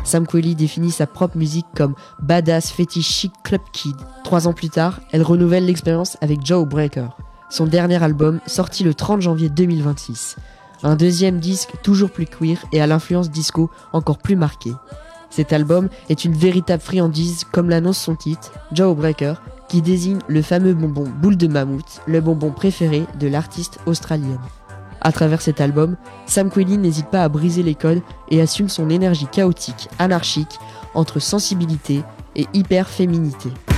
Sam Quayle définit sa propre musique comme badass fetish chic club kid. 3 ans plus tard, elle renouvelle l'expérience avec Jawbreaker, son dernier album sorti le 30 janvier 2026. Un deuxième disque toujours plus queer et à l'influence disco encore plus marquée. Cet album est une véritable friandise comme l'annonce son titre, Jawbreaker, qui désigne le fameux bonbon boule de mammouth, le bonbon préféré de l'artiste australienne. À travers cet album, Sam Quayle n'hésite pas à briser les codes et assume son énergie chaotique, anarchique, entre sensibilité et hyper-féminité.